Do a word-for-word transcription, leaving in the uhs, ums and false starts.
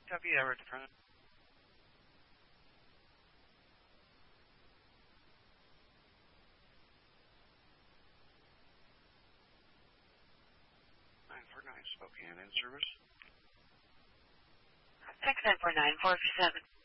Copy that, right to front. nine four nine, Spokane, in service. six nine four nine, four seven.